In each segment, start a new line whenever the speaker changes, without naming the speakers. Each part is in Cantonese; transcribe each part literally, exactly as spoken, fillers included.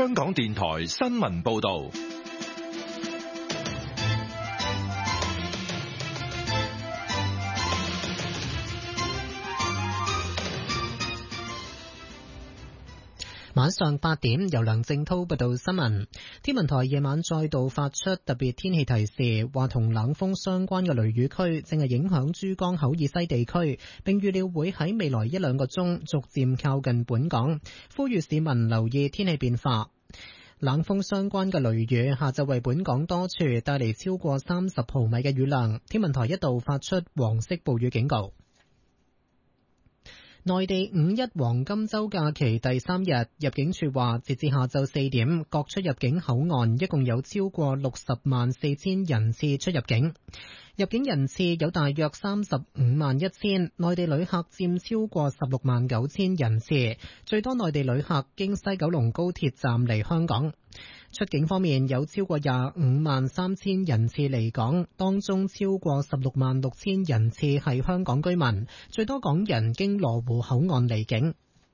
香港電台新聞報道。
晚上八點，由梁正濤報道新聞。天文台夜晚再度發出特別天氣提示，話同冷鋒相關嘅雷雨區正係影響珠江口以西地區，並預料會喺未來一兩個鐘逐漸靠近本港，呼籲市民留意天氣變化。冷鋒相關嘅雷雨下晝為本港多處帶嚟超過三十毫米嘅雨量，天文台一度發出黃色暴雨警告。內地五一黃金週假期第三日，入境處話，截至下晝四點，各出入境口岸一共有超過六十萬四千人次出入境。入境人次有大約三十五萬一千，內地旅客佔超過十六萬九千人次，最多內地旅客經西九龍高鐵站嚟香港。出境方面有超過廿五萬三千人次離港，當中超過十六萬六千人次係香港居民，最多港人經羅湖口岸離境。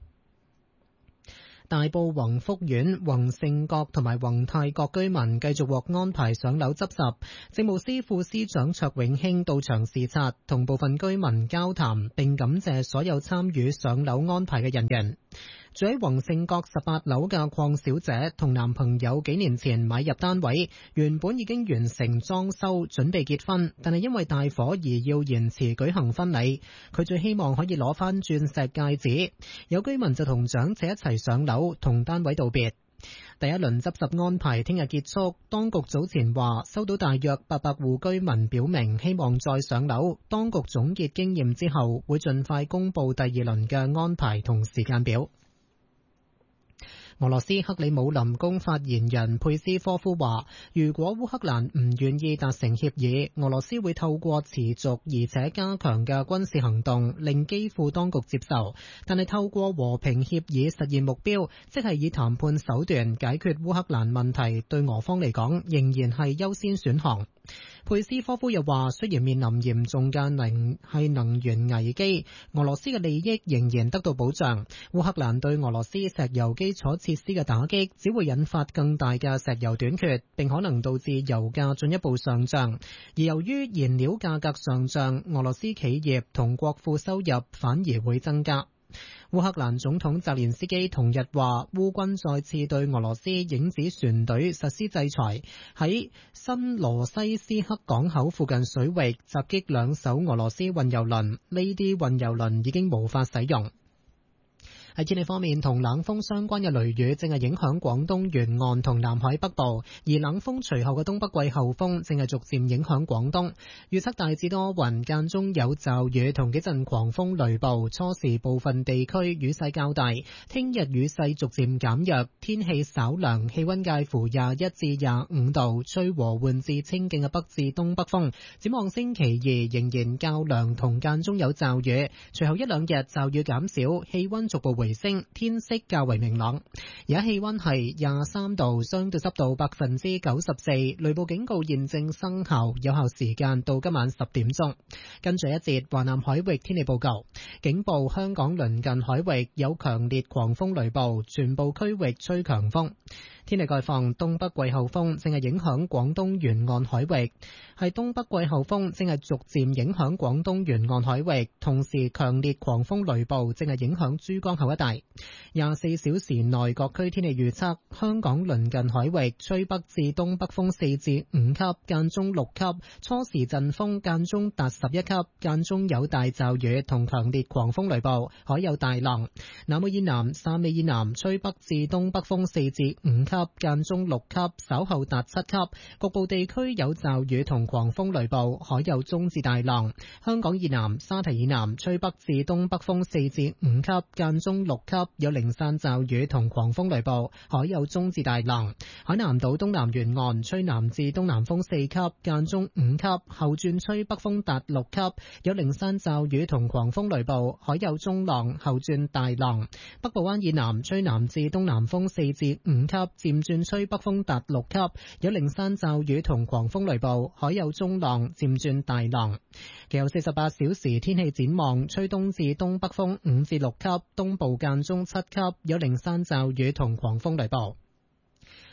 大埔宏福苑、宏盛閣同埋宏泰閣居民繼續獲安排上樓執拾，政務司副司長卓永興到場視察，同部分居民交談，並感謝所有參與上樓安排嘅人員。住喺宏盛閣十八樓嘅鄺小姐同男朋友幾年前買入單位，原本已經完成裝修，準備結婚，但係因為大火而要延遲舉行婚禮。佢最希望可以攞返鑽石戒指。有居民就同長者一齊上樓同單位道別。第一輪執拾安排聽日結束，當局早前話收到大約八百戶居民表明希望再上樓，當局總結經驗之後會盡快公布第二輪嘅安排同時間表。俄羅斯克里姆林宮發言人佩斯科夫話，如果烏克蘭唔願意達成協議，俄羅斯會透過持續而且加強嘅軍事行動令基輔當局接受，但係透過和平協議實現目標，即係以談判手段解決烏克蘭問題，對俄方嚟講仍然係優先選項。佩斯科夫又話，雖然面臨嚴重嘅能係能源危機，俄羅斯嘅利益仍然得到保障。烏克蘭對俄羅斯石油基礎設施嘅打擊只會引發更大嘅石油短缺，並可能導致油價進一步上漲。而由於燃料價格上漲，俄羅斯企業同國庫收入反而會增加。烏克蘭總統澤連斯基同日話，烏軍再次對俄羅斯影子船隊實施制裁，喺新羅西斯克港口附近水域襲擊兩艘俄羅斯運油輪，呢啲運油輪已經無法使用。喺天氣方面，同冷鋒相關嘅雷雨正係影響廣東沿岸同南海北部，而冷鋒隨後嘅東北季候風正係逐漸影響廣東。預測大致多雲，間中有驟雨同幾陣狂風雷暴，初時部分地區雨勢較大。聽日雨勢逐漸減弱，天氣稍涼，氣溫介乎廿一至廿五度，吹和緩至清勁嘅北至東北風。展望星期二仍然較涼同間中有驟雨，隨後一兩日驟雨減少，氣溫逐步回升，天色較為明朗。而家氣溫係廿三度，相對濕度百分之九十四，雷暴警告現正生效，有效時間到今晚十點鐘。跟住一節華南海域天氣報告，警報香港鄰近海域有強烈狂風雷暴，全部區域吹強風。天氣概況，東北季候風正係影響廣東沿岸海域，係東北季候風正係逐漸影響廣東沿岸海域，同時強烈狂風雷暴正係影響珠江口一帶。廿四小時內各區天氣預測，香港鄰近海域吹北至東北風四至五級，間中六級，初時陣風間中達十一級，間中有大驟雨同強烈狂風雷暴，海有大浪。南澳以南、汕尾以南吹北至東北風四至五級，間中六級，稍後達七級，局部地區有驟雨同狂風雷暴，海有中至大浪。香港以南、沙堤以南吹北至東北風四至五級，間中六級，有零散驟雨同狂風雷暴，海有中至大浪。海南島東南沿岸吹南至東南風四級，間中五級，後轉吹北風達六級，有零散驟雨同狂風雷暴，海有中浪，後轉大浪。北部灣以南吹南至東南風四至五級，漸轉吹北風達六級，有零散驟雨同狂風雷暴，海有中浪，漸轉大浪。其後四十八小時天氣展望，吹東至東北風五至六級，東部間中七級，有零散驟雨同狂風雷暴。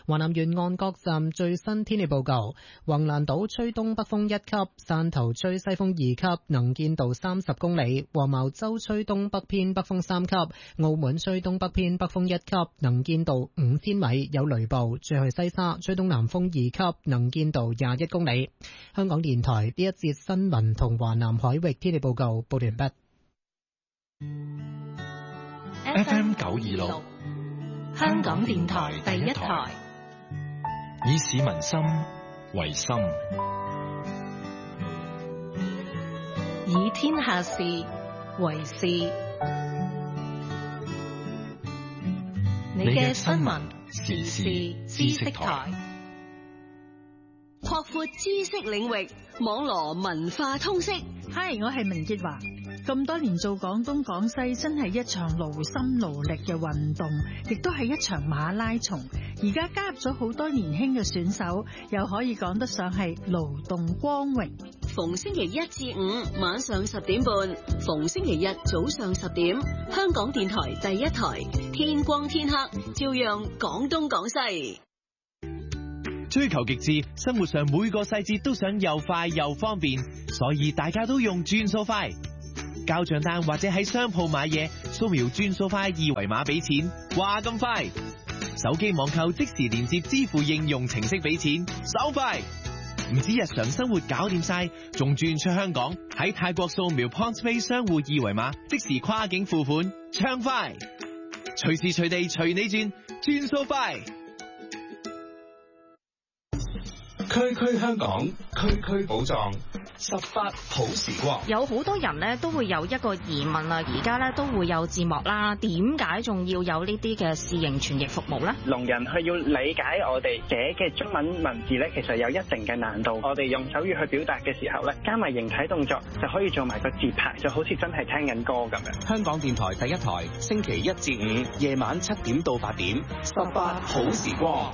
華南沿岸各站最新天氣報告：橫瀾島吹東北風一級，汕頭吹西風二級，能見度三十公里；黃茅洲吹東北偏北風三級，澳門吹東北偏北風一級，能見度五千米，有雷暴。最後西沙吹東南風二級，能見度廿一公里。香港電台呢一節新聞同華南海域天氣報告報完畢。
F M 九二六，
香港電台第一台，
以市民心為心，
以天下事為事。你嘅新聞時事知識台，
擴闊知識領域，網羅文化通識。
嗨，我係文潔華。咁多年做廣東廣西，真係一場勞心勞力嘅運動，亦都係一場馬拉松。而家加入咗好多年輕嘅選手，又可以講得上係勞動光榮。
逢星期一至五晚上十點半，逢星期日早上十點，香港電台第一台，天光天黑，照樣廣東廣西。
追求極致，生活上每個細節都想又快又方便，所以大家都用轉數快。交賬單或者喺商鋪買嘢，掃描轉數快二維碼俾錢，話咁快。手機網購即時連接支付應用程式俾錢，手快。唔止日常生活搞掂晒，仲轉出香港，喺泰國掃描 PointsPay 商戶二維碼，即時跨境付款，暢快。隨時隨地隨你轉，轉數快。
區區香港，區區寶藏，十八好時光。
有好多人咧都會有一個疑問啊，而家咧都會有字幕啦，點解仲要有呢啲嘅視形傳譯服務呢？
聾人佢要理解我哋寫嘅中文文字咧，其實有一定嘅難度。我哋用手語去表達嘅時候咧，加埋形體動作就可以做埋個節拍，就好似真係聽緊歌咁樣。
香港電台第一台，星期一至五夜晚七點到八點，十八好時光。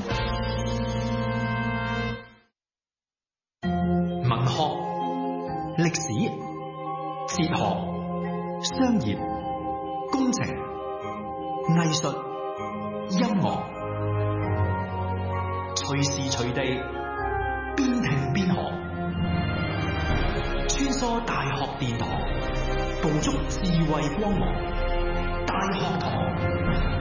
文學、歷史、哲學、商業、工程、藝術、音樂，隨時隨地邊聽邊學，穿梭大學殿堂，捕捉智慧光芒。大學堂。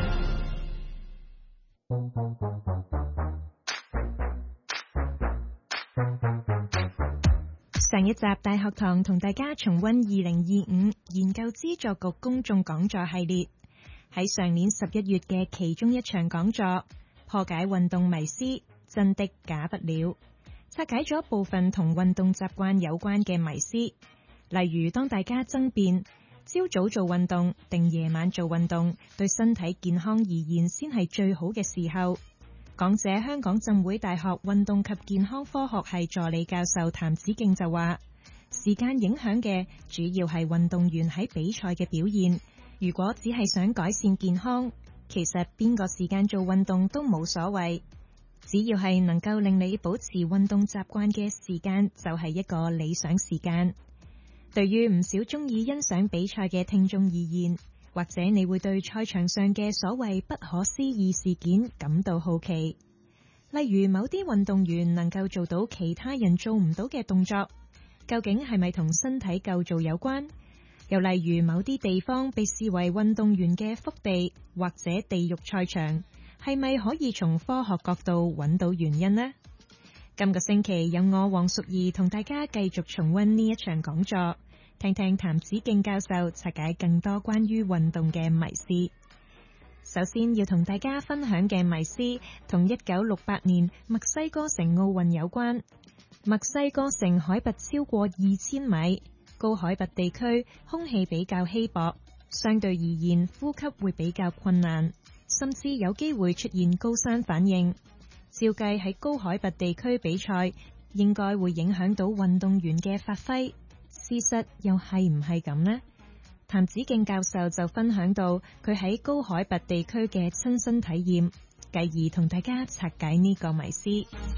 上一集大學堂同大家重溫二零二五研究資助局公眾講座系列，喺上年十一月嘅其中一場講座，破解運動迷思，真的假不了，拆解咗部分同運動習慣有關嘅迷思，例如當大家爭辯朝早做運動定夜晚做運動對身體健康而言先係最好嘅時候。講者香港浸會大學運動及健康科學系助理教授譚子敬就話，時間影響嘅主要係運動員喺比賽嘅表現。如果只係想改善健康，其實邊個時間做運動都冇所謂，只要係能夠令你保持運動習慣嘅時間，就係一個理想時間。對於唔少中意欣賞比賽嘅聽眾而言，或者你會對賽場上嘅所謂不可思議事件感到好奇，例如某啲運動員能夠做到其他人做唔到嘅動作，究竟係咪同身體構造有關？又例如某啲地方被視為運動員嘅福地或者地獄賽場，係咪可以從科學角度揾到原因呢？今個星期有我黃淑儀同大家繼續重溫呢一場講座，聽聽譚子敬教授拆解更多關於運動嘅迷思。首先要同大家分享嘅迷思同一九六八年墨西哥城奧運有關。墨西哥城海拔超過二千米，高海拔地區空氣比較稀薄，相對而言呼吸會比較困難，甚至有機會出現高山反應。照計喺高海拔地區比賽應該會影響到運動員嘅發揮，事實又係唔係咁呢？譚子敬教授就分享到佢喺高海拔地區嘅親身體驗，繼而同大家拆解呢個迷思。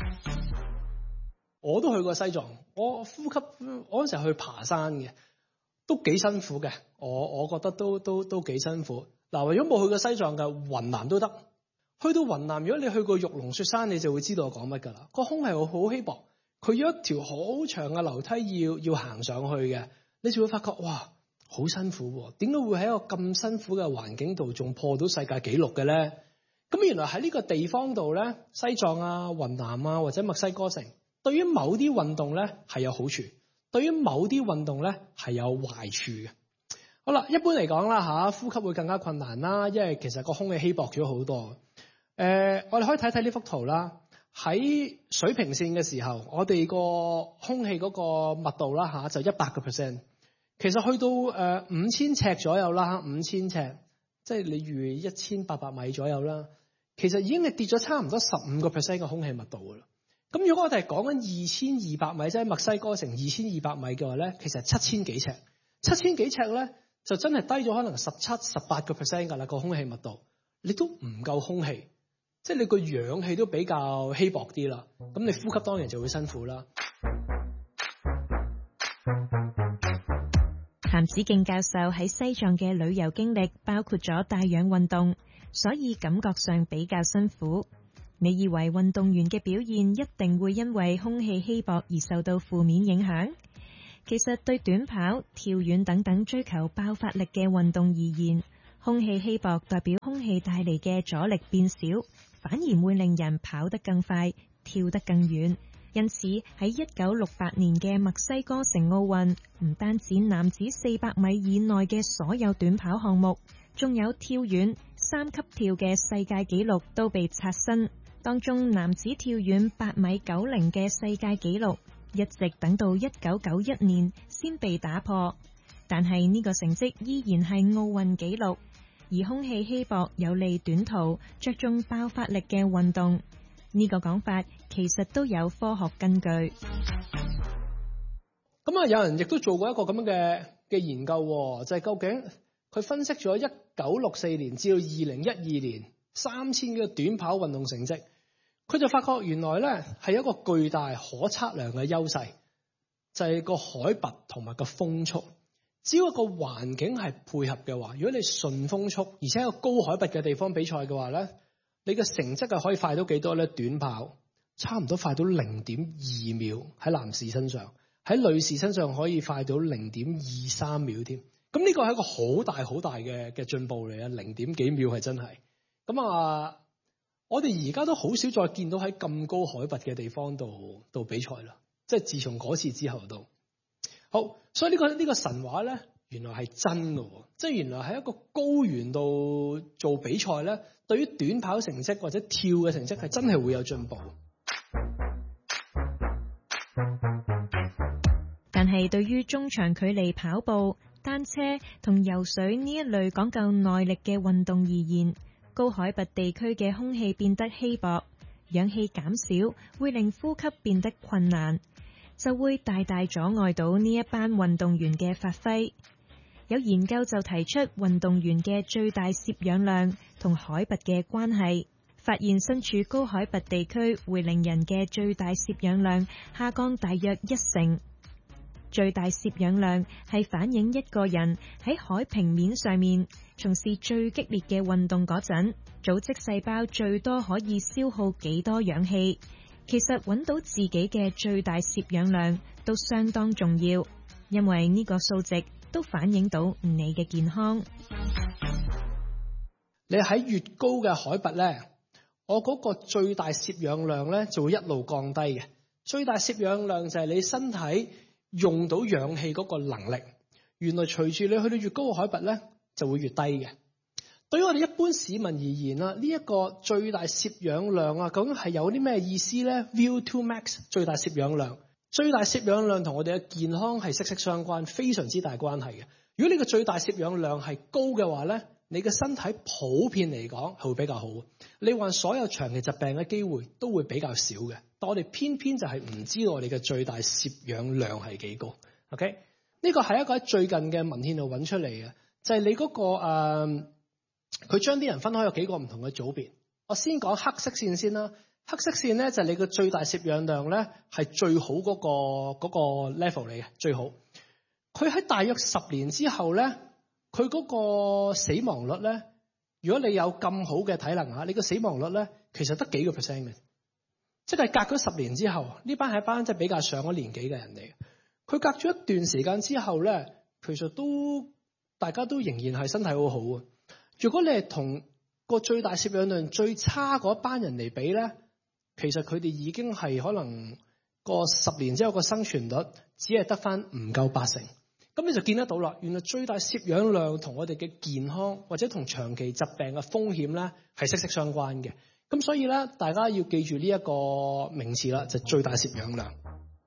我都去過西藏，我呼吸我嗰陣時去爬山嘅，都幾辛苦嘅。我我覺得都都都幾辛苦。嗱，如果冇去過西藏嘅雲南都得， 去到雲南，如果你去過玉龍雪山，你就會知道我講乜㗎啦。個空氣好好稀薄，佢有一條好長嘅樓梯要要行上去嘅，你就會發覺哇，好辛苦喎！點解會喺一個咁辛苦嘅環境度仲破到世界紀錄嘅咧？咁原來喺呢個地方度咧，西藏啊、雲南啊或者墨西哥城，對於某啲運動咧係有好處，對於某啲運動咧係有壞處嘅。好啦，一般嚟講啦嚇，呼吸會更加困難啦，因為其實個空氣稀薄咗好多。誒、呃，我哋可以睇睇呢幅圖啦。喺水平線嘅時候，我哋個空氣嗰個密度啦嚇就一百個 percent。其實去到誒五千尺左右啦，五千尺，即係你預一千八百米左右啦。其實已經係跌咗差唔多十五個 percent 嘅空氣密度噶啦。咁如果我哋係講緊二千二百米，即係墨西哥城二千二百米嘅話咧，其實係七千幾尺，七千幾尺咧就真係低咗可能十七、十八個 percent 噶啦個空氣密度，你都唔夠空氣，即係你個氧氣都比較稀薄啲啦。咁你呼吸當然就會辛苦啦。
譚子敬教授喺西藏嘅旅遊經歷包括咗帶氧運動，所以感覺上比較辛苦。你以為運動員嘅表現一定會因為空氣稀薄而受到負面影響？其實對短跑、跳遠等等追求爆發力嘅運動而言，空氣稀薄代表空氣帶嚟嘅阻力變少，反而會令人跑得更快、跳得更遠。因此喺一九六八年嘅墨西哥城奧運，唔單止男子四百米以內嘅所有短跑項目，仲有跳遠、三級跳嘅世界紀錄都被刷新。當中男子跳遠八米九零嘅世界紀錄，一直等到一九九一年先被打破。但係呢個成績依然係奧運紀錄。而空氣稀薄有利短途、着重爆發力嘅運動。呢個講法其實都有科學根據。
咁啊，有人亦都做過一個咁樣嘅嘅研究，就係究竟佢分析咗一九六四年至到二零一二年三千個短跑運動成績，佢就發覺原來咧係一個巨大可測量嘅優勢，就係個海拔同埋個風速。只要個環境係配合嘅話，如果你順風速，而且喺個高海拔嘅地方比賽嘅話咧，你嘅成績係可以快到幾多咧？短跑差唔多快到零點二秒喺男士身上，喺女士身上可以快到零點二三秒添。咁呢個係一個好大好大嘅嘅進步嚟啊！零點幾秒係真係。咁啊，我哋而家都好少再見到喺咁高海拔嘅地方度度比賽啦。即係自從嗰次之後都好，所以呢個呢個神話咧，原來係真嘅。即係原來喺一個高原度做比賽咧，對於短跑成績或者跳嘅成績係真係會有進步。
但係對於中長距離跑步、單車同游水呢一類講究耐力嘅運動而言，高海拔地區嘅空氣變得稀薄，氧氣減少，會令呼吸變得困難，就會大大阻礙到呢一班運動員嘅發揮。有研究就提出運動員嘅最大攝氧量同海拔嘅關係，發現身處高海拔地區會令人嘅最大攝氧量下降大約一成。最大攝氧量係反映一個人喺海平面上面從事最激烈嘅運動嗰陣，組織細胞最多可以消耗幾多氧氣。其實揾到自己嘅最大攝氧量都相當重要，因為呢個數值都反映到你嘅健康。
你喺越高嘅海拔咧，我嗰個最大攝氧量咧就會一路降低嘅。最大攝氧量就係你身體用到氧氣嗰個能力。原來隨住你去到越高嘅海拔咧，就會越低嘅。對於我哋一般市民而言啦，呢、這、一個最大攝氧量啊，究竟係有啲咩意思咧 ？V O 二 max 最大攝氧量，最大攝氧量同我哋嘅健康係息息相關，非常之大關係嘅。如果你個最大攝氧量係高嘅話咧，你嘅身體普遍嚟講係會比較好，你患所有長期疾病嘅機會都會比較少嘅。但我哋偏偏就係唔知道我哋嘅最大攝氧量係幾高。OK， 呢個係一個喺最近嘅文獻度揾出嚟嘅，就係、是、你嗰、那個誒，佢將啲人分開有幾個唔同嘅組別。我先講黑色線先啦，黑色線咧就係你嘅最大攝氧量咧係最好嗰、那個嗰、那個 level 嚟嘅，最好。佢喺大約十年之後咧，佢嗰個死亡率咧如果你有咁好嘅體能嚇，你個死亡率咧其實得幾個 percent 嘅，即係隔咗十年之後，呢班係一班即係比較上咗年紀嘅人嚟嘅。佢隔咗一段時間之後咧，其實都大家都仍然係身體好好啊。如果你係同個最大攝氧量最差嗰班人嚟比咧，其實佢哋已經係可能個十年之後個生存率只係得翻唔夠八成。咁你就見得到啦，原來最大攝氧量同我哋嘅健康或者同長期疾病嘅風險咧係息息相關嘅。咁所以咧，大家要記住呢一個名詞啦，就係最大攝氧量。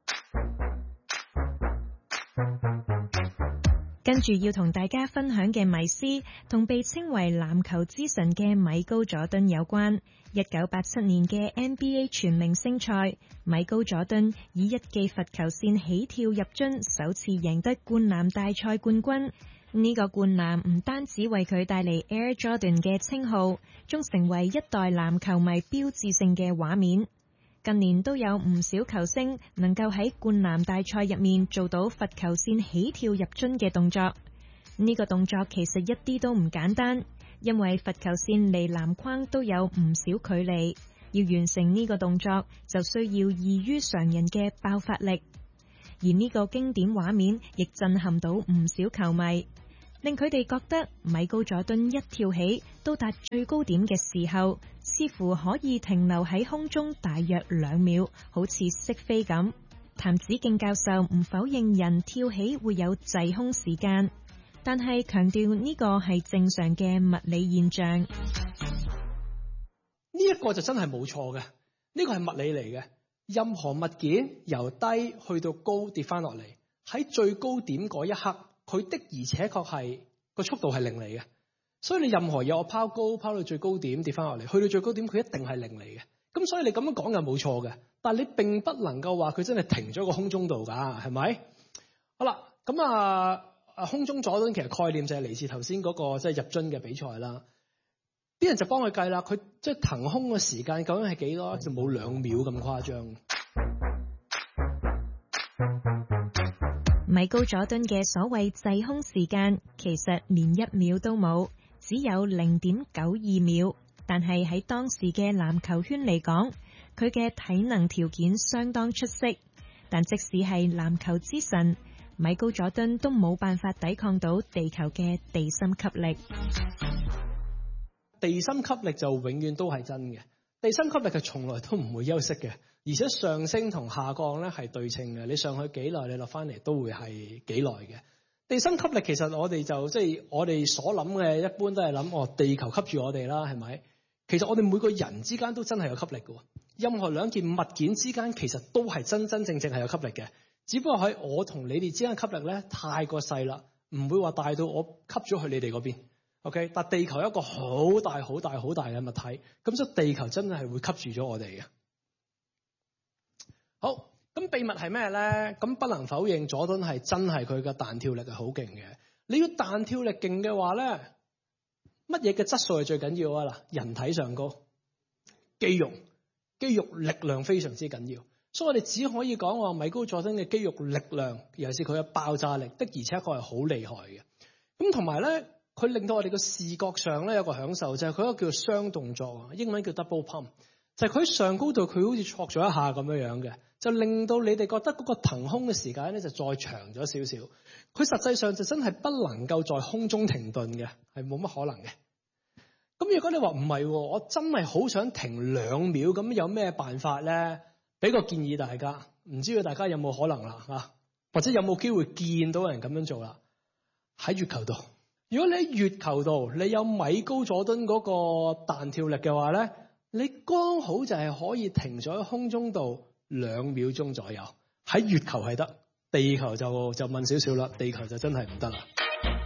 跟住要同大家分享嘅迷思，同被稱為籃球之神嘅米高佐敦有關。一九八七年嘅 N B A 全明星賽，米高佐敦以一記罰球線起跳入樽，首次贏得灌籃大賽冠軍。呢、這個灌籃唔單止為佢帶嚟 Air Jordan 嘅稱號，仲成為一代籃球迷標誌性嘅畫面。近年都有唔少球星能夠喺灌籃大賽入面做到罰球線起跳入樽嘅動作。呢、這個動作其實一啲都唔簡單，因為罰球線離籃框都有唔少距離，要完成呢個動作就需要異於常人嘅爆發力。而呢個經典畫面亦震撼到唔少球迷，令佢哋覺得米高佐敦一跳起到達最高點嘅時候，似乎可以停留喺空中大約兩秒，好似識飛咁。譚子敬教授唔否認人跳起會有滯空時間，但係強調呢個係正常嘅物理現象。
呢一個就真係冇錯嘅，呢個係物理嚟嘅。任何物件由低去到高跌翻落嚟，喺最高點嗰一刻，佢的而且確係個速度係零嚟嘅。所以你任何嘢我拋高拋到最高點跌翻落嚟，去到最高點佢一定係零嚟嘅。咁所以你咁樣講又冇錯嘅，但係你並不能夠話佢真係停咗個空中度㗎，係咪？好啦，咁啊啊空中佐敦其實概念就係嚟自頭先嗰個即係入樽嘅比賽啦。啲人就幫佢計啦，佢即係騰空嘅時間究竟係幾多？就冇兩秒咁誇張。
米高佐敦嘅所謂滯空時間，其實連一秒都冇，只有零點九二秒。但係喺當時嘅籃球圈嚟講，佢嘅體能條件相當出色。但即使係籃球之神，米高佐敦都冇辦法抵抗到地球嘅地心吸力。
地心吸力就永遠都係真嘅，地心吸力係從來都唔會休息嘅，而且上升同下降咧係對稱嘅。你上去幾耐，你落翻嚟都會係幾耐嘅。地心吸力其實我哋就即係、就是、我哋所諗嘅，一般都係諗哦，地球吸住我哋啦，係咪？其實我哋每個人之間都真係有吸力嘅，任何兩件物件之間其實都係真真正正係有吸力嘅，只不過喺我同你哋之間吸力咧太過細啦，唔會話大到我吸咗去你哋嗰邊。OK， 但地球有一個好大好大好大嘅物體，咁所以地球真係會吸住咗我哋嘅。好，咁秘密係咩咧？咁不能否認，佐敦係真係佢嘅彈跳力係好勁嘅。你要彈跳力勁嘅話咧，乜嘢嘅質素係最緊要啊？嗱，人體上高，肌肉，肌肉力量非常之緊要。所以我哋只可以講話米高佐敦嘅肌肉力量，尤其是佢嘅爆炸力的，而且確係好厲害嘅。咁同埋咧。佢令到我哋個視覺上咧有個享受，就係佢一個叫雙動作，英文叫 double pump， 就係佢喺上高度佢好似挫咗一下咁樣樣嘅，就令到你哋覺得嗰個騰空嘅時間咧就再長咗少少。佢實際上就真係不能夠在空中停頓嘅，係冇乜可能嘅。咁如果你話唔係，我真係好想停兩秒，咁有咩辦法咧？俾個建議大家，唔知道大家有冇可能啦嚇，或者有冇機會見到人咁樣做啦？喺月球度。如果你喺月球度，你有米高佐敦嗰個彈跳力嘅話咧，你剛好就係可以停咗喺空中度兩秒鐘左右。喺月球係得，地球就就問少少啦，地球就真係唔得啦。